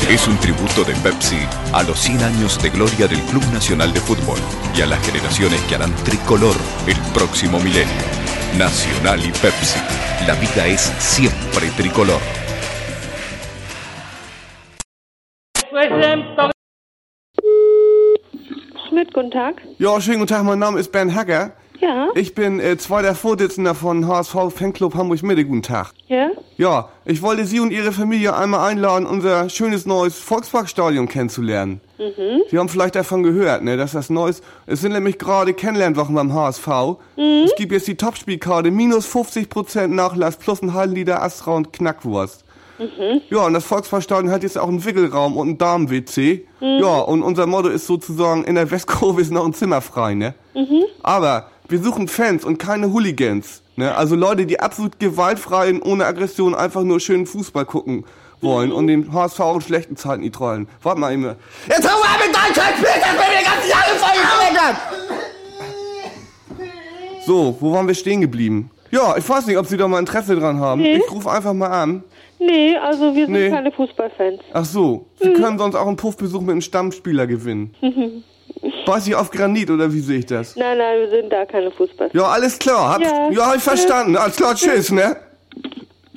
es un tributo de Pepsi a los 100 años de gloria del Club Nacional de Fútbol y a las generaciones que harán tricolor el próximo milenio. Nacional y Pepsi, la vida es siempre tricolor. Schmidt, guten Tag. Ja, schönen guten Tag, mein Name ist Bernd Hacker. Ja? Ich bin zweiter Vorsitzender von HSV Fanclub Hamburg-Mitte. Guten Tag. Ja? Ja, ich wollte Sie und Ihre Familie einmal einladen, unser schönes neues Volksparkstadion kennenzulernen. Sie haben vielleicht davon gehört, ne, dass das Neues... Es sind nämlich gerade Kennenlernwochen beim HSV. Es gibt jetzt die Topspielkarte, minus 50% Nachlass plus ein halben Liter Astra und Knackwurst. Ja, und das Volksparkstadion hat jetzt auch einen Wickelraum und einen Damen-WC. Ja, und unser Motto ist sozusagen, in der Westkurve ist noch ein Zimmer frei, ne? Aber wir suchen Fans und keine Hooligans, ne? Also Leute, die absolut gewaltfrei und ohne Aggression einfach nur schönen Fußball gucken wollen und dem HSV in schlechten Zeiten nicht trollen. Warte mal eben. Jetzt hau mal mit deinem Scheiß, das bin mir ganz Jahre voll. So, wo waren wir stehen geblieben? Ja, ich weiß nicht, ob Sie da mal Interesse dran haben. Nee. Ich rufe einfach mal an. Nee, also wir sind Nee. keine Fußballfans. Ach so, Sie können sonst auch einen Puffbesuch mit einem Stammspieler gewinnen. Weiß ich auf Granit oder wie sehe ich das? Nein, wir sind da keine Fußballfans. Ja, alles klar. Ja. Ja, hab ich verstanden. Alles klar, tschüss, ne?